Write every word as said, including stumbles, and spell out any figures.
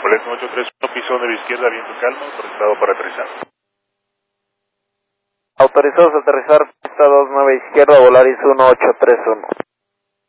Boleto ocho tres uno, piso nueve izquierda, viento calmo, autorizado para aterrizar. Autorizados a aterrizar, pista dos nueve izquierda, Volaris uno ocho tres uno.